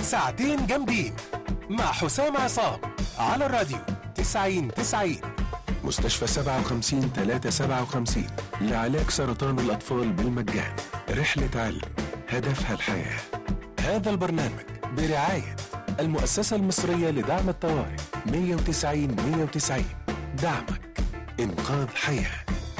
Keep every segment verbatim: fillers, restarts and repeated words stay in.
ساعتين جامدين مع حسام عصام على الراديو تسعين تسعين. مستشفى سبعة وخمسين ثلاثة سبعة وخمسين لعلاج سرطان الأطفال بالمجان. رحلة علم هدفها الحياة. هذا البرنامج برعاية المؤسسة المصرية لدعم الطوارئ مية وتسعين مية وتسعين. دعمك إنقاذ حياة.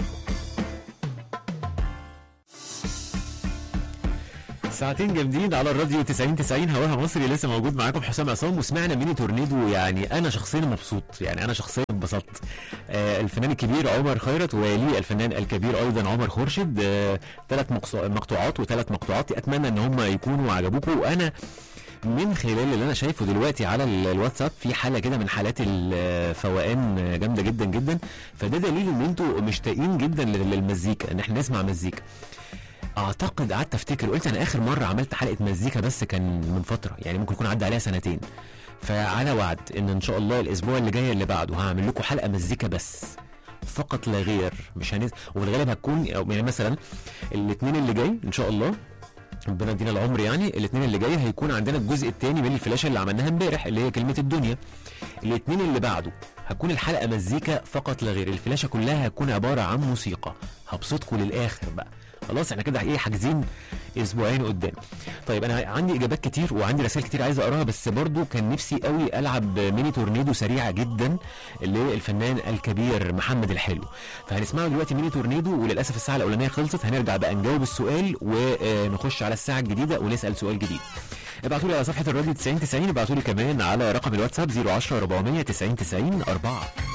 ساعتين جامدين على الراديو تسعين تسعين هواها مصري. لسه موجود معاكم حسام عصام، وسمعنا ميني تورنيدو. يعني انا شخصيا مبسوط، يعني انا شخصيا انبسطت. آه الفنان الكبير عمر خيرت ويليه الفنان الكبير ايضا عمر خورشيد. آه ثلاث مقطوعات وثلاث مقطوعات، اتمنى ان هم يكونوا عجبوكم. وانا من خلال اللي انا شايفه دلوقتي على الواتساب في حاله كده من حالات الفوقان جامده جدا جدا، فده دليل ان انتوا مشتاقين جدا للمزيكا، ان احنا نسمع مزيكا. اعتقد قعدت افتكر، قلت انا اخر مره عملت حلقه مزيكا بس كان من فتره، يعني ممكن يكون عدى عليها سنتين. فعلى وعد ان ان شاء الله الاسبوع اللي جاي اللي بعده هعمل لكم حلقه مزيكا بس فقط لا غير. مش هنز... وفي الغالب هتكون يعني مثلا الاثنين اللي جاي ان شاء الله، ربنا يدينا العمر، يعني الاثنين اللي جاي هيكون عندنا الجزء الثاني من الفلاشه اللي عملناها امبارح اللي هي كلمه الدنيا. الاثنين اللي بعده هتكون الحلقه مزيكا فقط لا غير، الفلاشه كلها هتكون عباره عن موسيقى. هبسطكم للاخر بقى. خلاص احنا كده ايه حاجزين اسبوعين قدام. طيب انا عندي اجابات كتير وعندي رسائل كتير عايز اقراها، بس برضو كان نفسي قوي العب ميني تورنيدو سريعه جدا اللي هي الفنان الكبير محمد الحلو. فهنسمعه دلوقتي ميني تورنيدو، وللاسف الساعه الاولانيه خلصت. هنرجع بقى نجاوب السؤال ونخش على الساعه الجديده ونسال سؤال جديد. ابعتوا لي على صفحه الراديو تسعين تسعين، ابعتوا لي كمان على رقم الواتساب صفر عشرة أربعمية تسعين تسعين أربعة.